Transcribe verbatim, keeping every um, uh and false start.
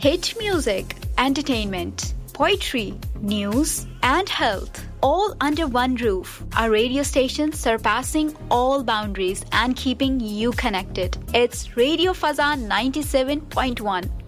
hit music, entertainment, poetry, news, and health, all under one roof. A radio station surpassing all boundaries and keeping you connected. It's Radio Fazan ninety-seven point one.